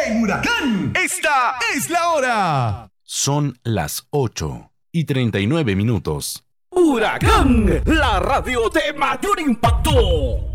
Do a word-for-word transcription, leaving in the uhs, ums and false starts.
En Huracán, esta es la hora. Son las ocho y treinta y nueve minutos. Huracán, la radio de mayor impacto.